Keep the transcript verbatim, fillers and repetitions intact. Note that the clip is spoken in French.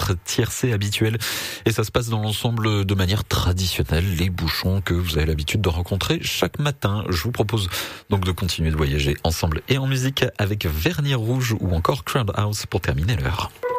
notre tiercé habituel. Et ça se passe dans l'ensemble de manière traditionnelle, les bouchons que vous avez l'habitude de rencontrer chaque matin. Je vous propose donc de continuer de voyager ensemble et en musique avec Vernis Rouge ou encore Crowd House pour terminer l'heure.